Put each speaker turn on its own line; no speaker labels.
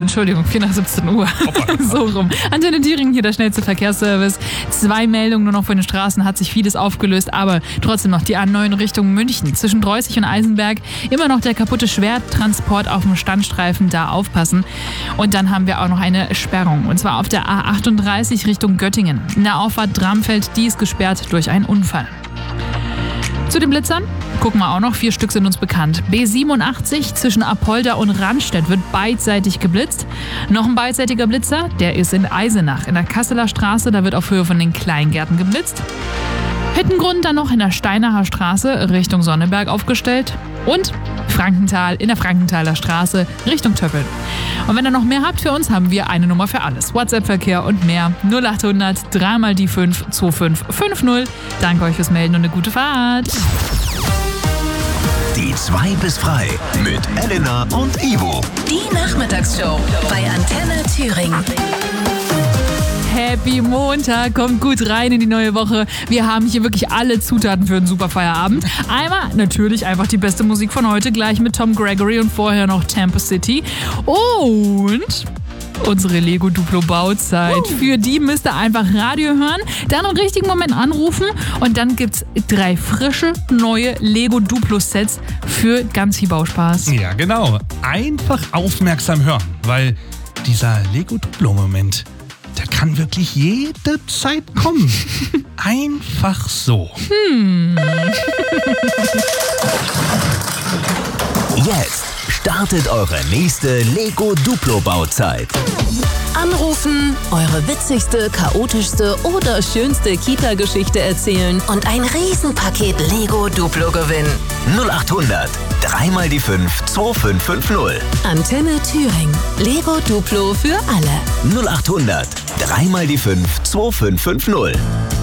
Entschuldigung, 4 nach 17 Uhr. So rum. Antenne Thüringen, hier der schnellste Verkehrsservice. 2 Meldungen nur noch von den Straßen, hat sich vieles aufgelöst, aber trotzdem noch die A9 Richtung München. Zwischen Dreußig und Eisenberg immer noch der kaputte Schwertransport auf dem Standstreifen, da aufpassen. Und dann haben wir auch noch eine Sperrung, und zwar auf der A38 Richtung Göttingen. In der Auffahrt Dramfeld, die ist gesperrt durch einen Unfall. Zu den Blitzern gucken wir auch noch, 4 Stück sind uns bekannt. B87 zwischen Apolda und Randstedt wird beidseitig geblitzt. Noch ein beidseitiger Blitzer, der ist in Eisenach. In der Kasseler Straße, da wird auf Höhe von den Kleingärten geblitzt. Hittengrund dann noch in der Steinacher Straße Richtung Sonneberg aufgestellt. Und Frankenthal in der Frankenthaler Straße Richtung Töppeln. Und wenn ihr noch mehr habt für uns, haben wir eine Nummer für alles. WhatsApp-Verkehr und mehr. 0800 3 mal die 5 2550. Danke euch fürs Melden und eine gute Fahrt.
Die 2 bis frei mit Elena und Ivo.
Die Nachmittagsshow bei Antenne Thüringen.
Happy Montag, kommt gut rein in die neue Woche. Wir haben hier wirklich alle Zutaten für einen super Feierabend. Einmal natürlich einfach die beste Musik von heute, gleich mit Tom Gregory und vorher noch Tampa City. Und unsere Lego Duplo Bauzeit. Für die müsst ihr einfach Radio hören, dann im richtigen Moment anrufen und dann gibt's 3 frische, neue Lego Duplo Sets für ganz viel Bauspaß.
Ja, genau. Einfach aufmerksam hören, weil dieser Lego Duplo Moment, der kann wirklich jederzeit kommen. Einfach so.
Jetzt startet eure nächste Lego Duplo Bauzeit.
Anrufen, eure witzigste, chaotischste oder schönste Kita-Geschichte erzählen und ein Riesenpaket Lego Duplo gewinnen.
0800 3 mal die 5 2550.
Antenne Thüringen. Lego Duplo für alle.
0800 3 mal die 5 2550.